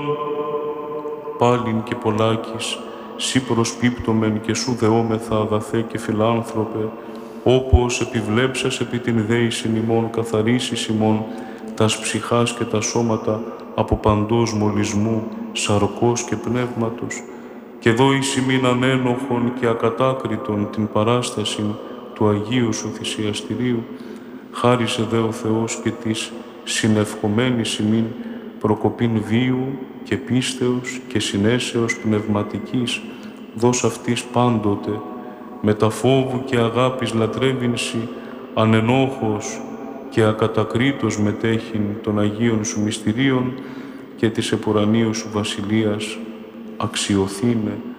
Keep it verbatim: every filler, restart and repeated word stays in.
Πάλιν και πολλάκις, σύ προσπίπτομεν και σου δεόμεθα αγαθέ και φιλάνθρωπε, όπως επιβλέψας επί την δέησιν ημών καθαρίσεις ημών τας ψυχάς και τα σώματα από παντός μολυσμού, σαρκός και πνεύματος, και δώεις ημίν ανένοχον και ακατάκριτον την παράστασιν του Αγίου σου θυσιαστηρίου, χάρισε δε ο Θεός και της συνευχομένης ημίν προκοπήν βίου και πίστεως και συνέσεως πνευματικής, δώσ' αυτής πάντοτε, με τα φόβου και αγάπης λατρεύειν-σοι, ανενόχος και ακατακρίτως μετέχειν των Αγίων σου μυστηρίων και της επουρανίου σου βασιλείας, αξιοθήνε